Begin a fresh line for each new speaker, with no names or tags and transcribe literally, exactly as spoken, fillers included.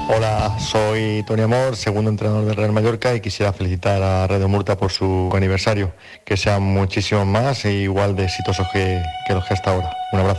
Hola, soy Tony Amor, segundo entrenador del Real Mallorca, y quisiera felicitar a Radio Murta por su aniversario. Que sean muchísimos más e igual de exitosos que, que los que hasta ahora. Un abrazo.